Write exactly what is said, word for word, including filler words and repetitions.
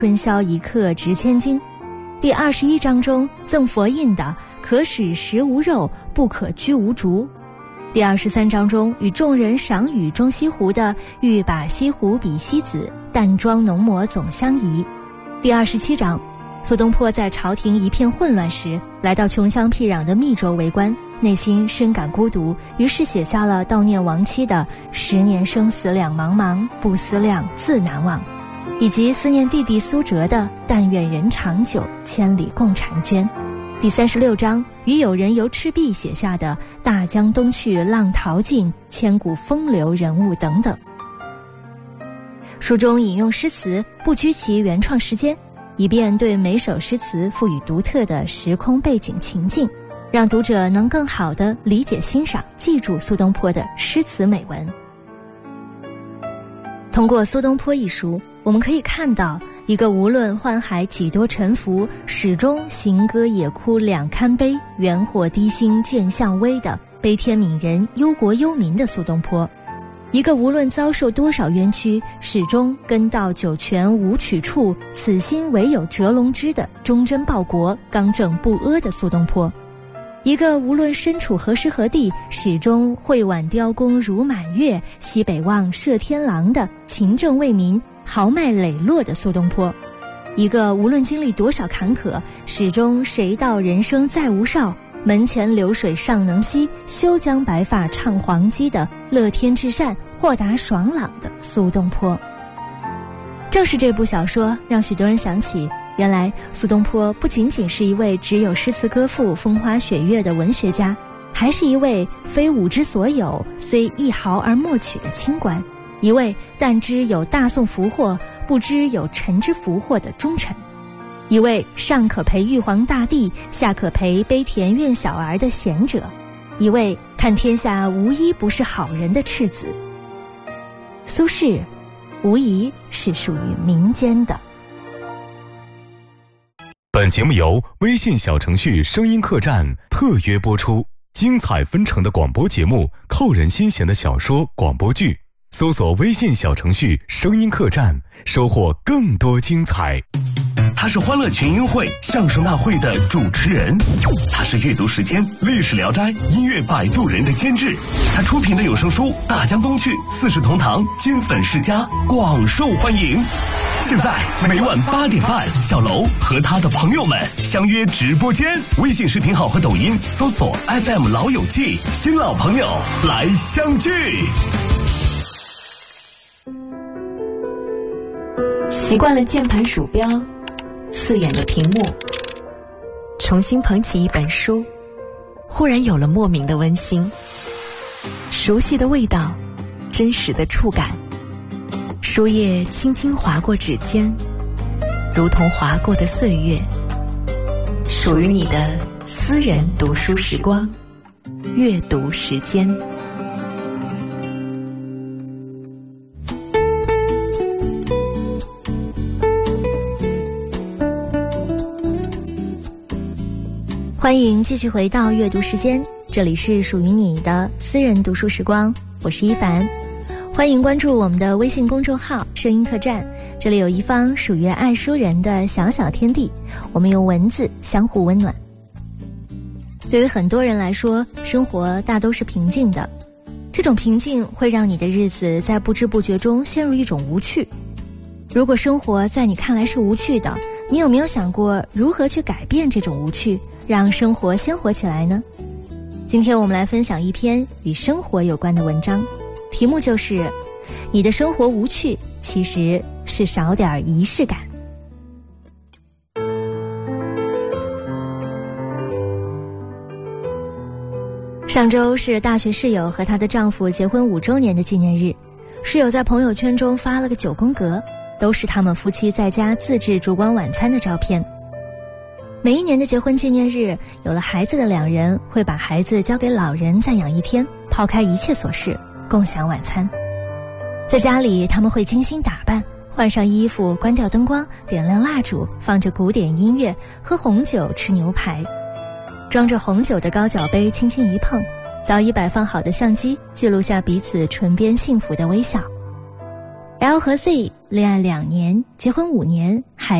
春宵一刻值千金。第二十一章中赠佛印的可使食无肉，不可居无竹。第二十三章中与众人赏与中西湖的欲把西湖比西子，淡妆浓抹总相宜。第二十七章，苏东坡在朝廷一片混乱时，来到穷乡僻壤的密州为官，内心深感孤独，于是写下了悼念亡妻的十年生死两茫茫，不思量，自难忘，以及思念弟弟苏辙的但愿人长久，千里共婵娟。第三十六章与友人游赤壁写下的大江东去，浪淘尽，千古风流人物等等。书中引用诗词不拘其原创时间，以便对每首诗词赋予独特的时空背景情境，让读者能更好地理解欣赏记住苏东坡的诗词美文。通过苏东坡一书，我们可以看到一个无论宦海几多沉浮，始终行歌野哭两堪悲，远火低心见相危的悲天悯人忧国忧民的苏东坡，一个无论遭受多少冤屈，始终根到九泉无取处，此心唯有折龙枝的忠贞报国刚正不阿的苏东坡，一个无论身处何时何地，始终会挽雕弓如满月，西北望射天狼的勤政为民豪迈磊落的苏东坡，一个无论经历多少坎坷，始终谁道人生再无少，门前流水尚能西，休将白发唱黄鸡的乐天至善豁达爽朗的苏东坡。正是这部小说让许多人想起，原来苏东坡不仅仅是一位只有诗词歌赋风花雪月的文学家，还是一位非吾之所有，虽一毫而莫取的清官，一位但知有大宋福祸，不知有臣之福祸的忠臣，一位上可陪玉皇大帝，下可陪悲田院小儿的贤者，一位看天下无一不是好人的赤子。苏轼无疑是属于民间的。 本节目由微信小程序声音客栈特约播出，精彩纷呈的广播节目，扣人心弦的小说广播剧，搜索微信小程序声音客栈，收获更多精彩。 他是欢乐群英会相声大会的主持人，他是阅读时间历史聊斋音乐摆渡人的监制，他出品的有声书《大江东去》四世同堂金粉世家广受欢迎。现在每晚八点半，小楼和他的朋友们相约直播间，微信视频号和抖音搜索 F M 老友记，新老朋友来相聚。 习惯了键盘鼠标刺眼的屏幕，重新捧起一本书，忽然有了莫名的温馨，熟悉的味道，真实的触感，书页轻轻划过指尖，如同划过的岁月，属于你的私人读书时光，阅读时间。 欢迎继续回到阅读时间，这里是属于你的私人读书时光，我是一凡。欢迎关注我们的微信公众号声音客栈，这里有一方属于爱书人的小小天地，我们用文字相互温暖。对于很多人来说，生活大都是平静的，这种平静会让你的日子在不知不觉中陷入一种无趣。如果生活在你看来是无趣的，你有没有想过如何去改变这种无趣，让生活鲜活起来呢？今天我们来分享一篇与生活有关的文章，题目就是你的生活无趣，其实是少点仪式感。上周是大学室友和她的丈夫结婚五周年的纪念日，室友在朋友圈中发了个九宫格，都是他们夫妻在家自制烛光晚餐的照片。每一年的结婚纪念日，有了孩子的两人会把孩子交给老人暂养一天，抛开一切琐事，共享晚餐。在家里，他们会精心打扮，换上衣服，关掉灯光，点亮蜡烛，放着古典音乐，喝红酒，吃牛排。装着红酒的高脚杯轻轻一碰，早已摆放好的相机记录下彼此唇边幸福的微笑。 L 和 Z 恋爱两年，结婚五年，孩